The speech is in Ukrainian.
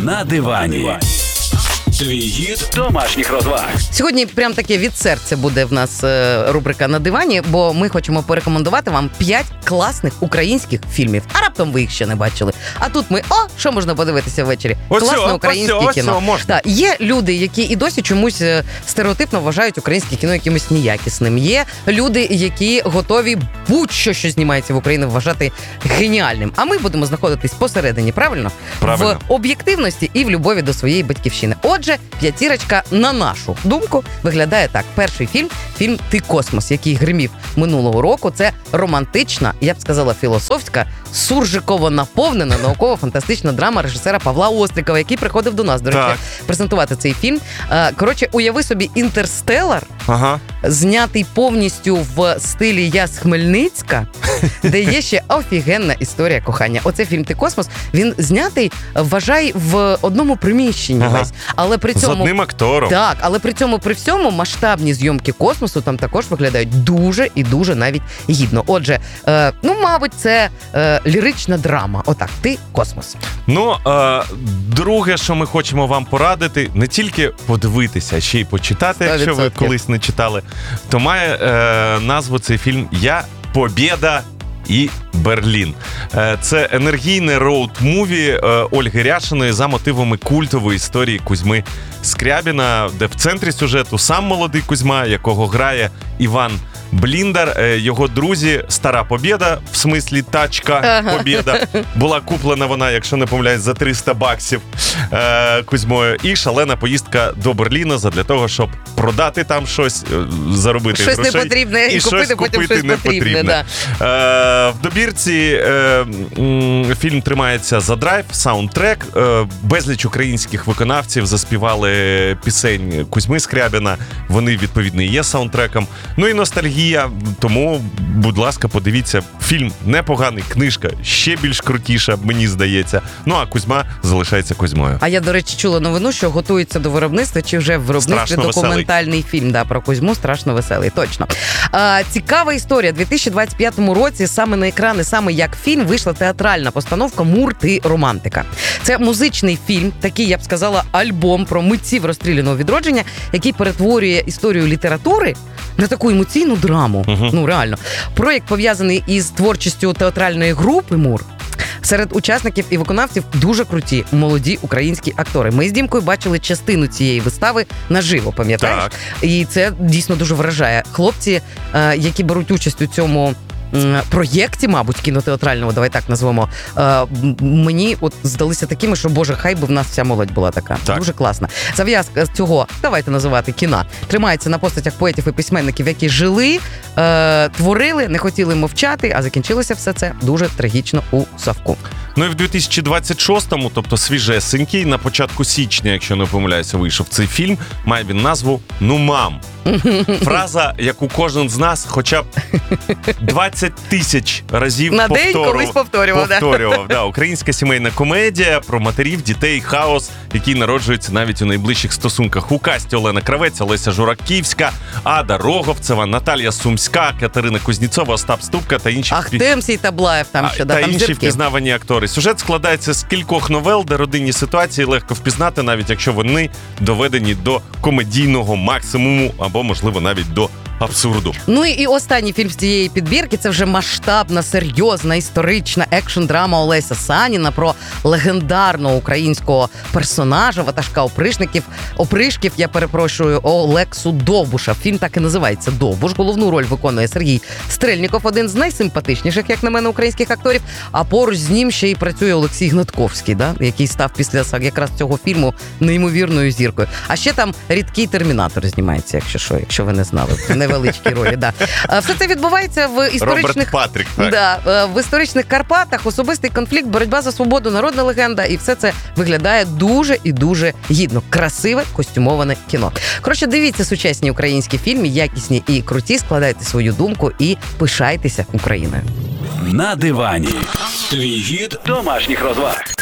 На дивані. Твій гід домашніх розваг. Сьогодні прям таке від серця буде в нас рубрика «На дивані», бо ми хочемо порекомендувати вам 5 класних українських фільмів. А раптом ви їх ще не бачили. А тут ми, що можна подивитися ввечері? Класне українське кіно. Так, є люди, які і досі чомусь стереотипно вважають українське кіно якимось ніякісним. Є люди, які готові будь-що, що знімається в Україні, вважати геніальним. А ми будемо знаходитись посередині, правильно? Правильно. В об'єктивності і в любові до своєї батьківщини. Отже, п'ятірочка, на нашу думку, виглядає так. Перший фільм «Ти космос», який гримів минулого року. Це романтична, я б сказала, філософська, суржиково наповнена науково-фантастична драма режисера Павла Острікова, який приходив до нас, до речі, презентувати цей фільм. Коротше, уяви собі «Інтерстеллар», знятий повністю в стилі «Я з Хмельницька», де є ще офігенна історія кохання. Оце фільм «Ти космос», він знятий, вважай, в одному приміщенні весь. Але при цьому... З одним актором. Так, але при цьому, при всьому, масштабні зйомки космосу там також виглядають дуже і дуже навіть гідно. Отже, мабуть, це лірична драма. Отак, «Ти космос». Друге, що ми хочемо вам порадити, не тільки подивитися, а ще й почитати, 100%. Якщо ви колись не читали, то має назву цей фільм «Я, Побєда і Берлін». Це енергійне роуд-муві Ольги Ряшиної за мотивами культової історії Кузьми Скрябіна, де в центрі сюжету сам молодий Кузьма, якого грає Іван Бліндар, його друзі, стара Побєда, в смислі тачка Побєда, була куплена вона, якщо не помиляюсь, за $300 Кузьмою, і шалена поїздка до Берліна задля того, щоб продати там щось, заробити щось грошей. Непотрібне, і купити потім щось потрібне. Да. В добірці фільм тримається за драйв, саундтрек, безліч українських виконавців заспівали пісень Кузьми Скрябіна, вони, відповідно, і є саундтреком. Ну і ностальгія, тому, будь ласка, подивіться. Фільм непоганий, книжка ще більш крутіша, мені здається. Ну, а Кузьма залишається Кузьмою. А я, до речі, чула новину, що готується до виробництва, чи вже в виробництві документальний фільм про Кузьму, страшно веселий, точно. Цікава історія. У 2025 році саме на екрани, саме як фільм, вийшла театральна постановка «Мур, ти романтика». Це музичний фільм, такий, я б сказала, альбом про митців розстріляного відродження, який перетворює історію літератури на таку емоційну драму. Ну, реально. Проєкт пов'язаний із творчістю театральної групи «Мур». Серед учасників і виконавців дуже круті, молоді українські актори. Ми з Дімкою бачили частину цієї вистави наживо, пам'ятаєш? Так. І це дійсно дуже вражає. Хлопці, які беруть участь у цьому проєкті, мабуть, кінотеатрального, давай так назвемо, мені здалися такими, що, боже, хай би в нас вся молодь була така. Так. Дуже класна. Зав'язка цього, давайте називати, кіна, тримається на постатях поетів і письменників, які жили, творили, не хотіли мовчати, а закінчилося все це дуже трагічно у Савку. Ну і в 2026-му, тобто свіжесенький, на початку січня, якщо не помиляюся, вийшов цей фільм, має він назву «Ну, мам». Фраза, яку кожен з нас хоча б 20 тисяч разів на день колись повторював. Да. Українська сімейна комедія про матерів, дітей, хаос, який народжується навіть у найближчих стосунках. У касті Олена Кравець, Олеся Жураківська, Ада Роговцева, Наталія Сумська, Катерина Кузнєцова, Остап Ступка та інші Ахтем Таблаєв там ще, та там інші зірки. Впізнавані актори. Сюжет складається з кількох новел, де родинні ситуації легко впізнати, навіть якщо вони доведені до комедійного максимуму або, можливо, навіть до абсурду. Ну і останній фільм з цієї підбірки – це вже масштабна, серйозна, історична екшн-драма Олеся Саніна про легендарного українського персонажа, ватажка опришків, Олексу Довбуша. Фільм так і називається «Довбуш». Головну роль виконує Сергій Стрельніков, один з найсимпатичніших, як на мене, українських акторів. А поруч з ним ще й працює Олексій Гнатковський, який став після якраз цього фільму неймовірною зіркою. А ще там рідкий термінатор знімається, якщо ви не знали. Невеличкі ролі, да. Все це відбувається в історичних... Роберт Патрік, так. Да, в історичних Карпатах, особистий конфлікт, боротьба за свободу, народна легенда, і все це виглядає дуже і дуже гідно. Красиве, костюмоване кіно. Коротше, дивіться сучасні українські фільми, якісні і круті, складайте свою думку і пишайтеся Україною. На дивані. Твій гід домашніх розваг.